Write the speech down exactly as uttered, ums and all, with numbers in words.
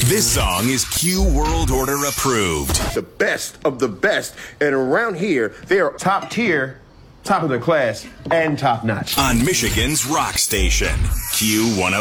This song is Q World Order approved. The best of the best. And around here, they are top tier, top of their class, and top notch. On Michigan's rock station, Q one oh